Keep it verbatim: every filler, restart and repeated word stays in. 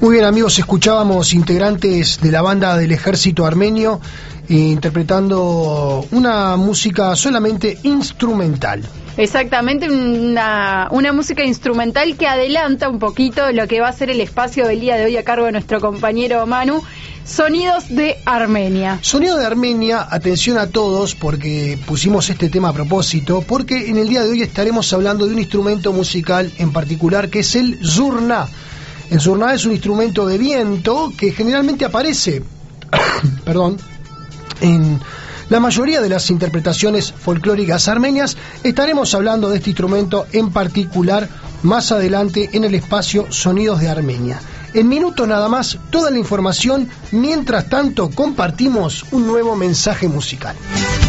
Muy bien, amigos, escuchábamos integrantes de la banda del ejército armenio eh, interpretando una música solamente instrumental. Exactamente, una, una música instrumental que adelanta un poquito lo que va a ser el espacio del día de hoy a cargo de nuestro compañero Manu. Sonidos de Armenia. Sonido de Armenia, atención a todos porque pusimos este tema a propósito, porque en el día de hoy estaremos hablando de un instrumento musical en particular que es el zurna. El zurna es un instrumento de viento que generalmente aparece, perdón, en la mayoría de las interpretaciones folclóricas armenias. Estaremos hablando de este instrumento en particular más adelante en el espacio Sonidos de Armenia. En minutos nada más, toda la información. Mientras tanto, compartimos un nuevo mensaje musical.